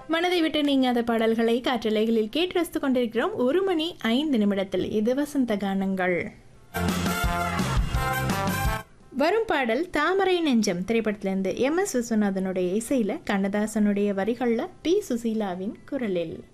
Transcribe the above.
மனதை விட்டு நீங்காத பாடல்களை காற்றலைகளில் கேட்டு ரசித்துக் கொண்டிருக்கிறோம். 1 மணி 5 நிமிடத்தில் இது வசந்த கானங்கள். வரும் பாடல் தாமரை நெஞ்சம் திரைப்படத்திலிருந்து MS விஸ்வநாதனுடைய இசையில கண்ணதாசனுடைய வரிகள்ல பி சுசீலாவின் குரலில்.